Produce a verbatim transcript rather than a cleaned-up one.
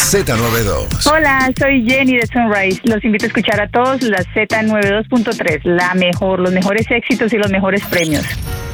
Z noventa y dos. Hola, soy Jenny de Sunrise. Los invito a escuchar a todos la Z noventa y dos punto tres, la mejor, los mejores éxitos y los mejores premios.